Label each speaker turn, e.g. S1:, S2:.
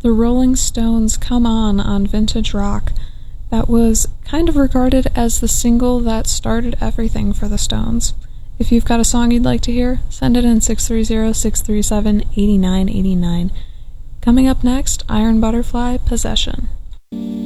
S1: The Rolling Stones' Come On Vintage Rock. That was kind of regarded as the single that started everything for the Stones. If you've got a song you'd like to hear, send it in 630-637-8989. Coming up next, Iron Butterfly, Possession.